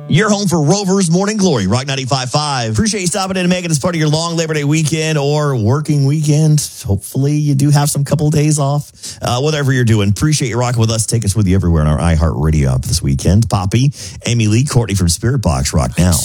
You're home for Rover's Morning Glory, Rock 95.5. Appreciate you stopping in and making this part of your long Labor Day weekend or working weekend. Hopefully you do have some couple of days off. Whatever you're doing, appreciate you rocking with us. Take us with you everywhere on our iHeartRadio app this weekend. Poppy, Amy Lee, Courtney from Spirit Box, rock now.